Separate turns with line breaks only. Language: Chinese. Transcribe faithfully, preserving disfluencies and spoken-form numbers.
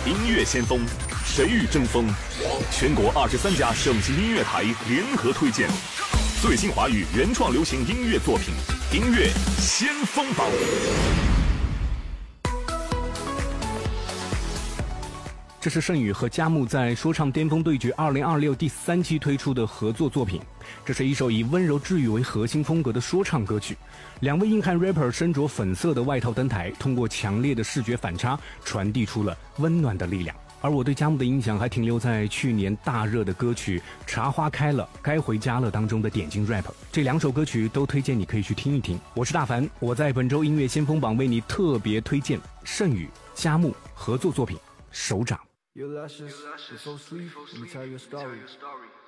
音乐先锋，谁与争锋？全国二十三家省级音乐台联合推荐最新华语原创流行音乐作品，音乐先锋榜。
这是盛宇和佳木在说唱巅峰对决二零二六第三期推出的合作作品。这是一首以温柔治愈为核心风格的说唱歌曲。两位硬汉 rapper 身着粉色的外套登台，通过强烈的视觉反差，传递出了温暖的力量。而我对佳木的印象还停留在去年大热的歌曲《茶花开了，该回家了》当中的点睛 rap。这两首歌曲都推荐你可以去听一听。我是大凡，我在本周音乐先锋榜为你特别推荐盛宇、佳木合作作品《手掌》。
Your lashes, you're so sweet, let me tell you a story.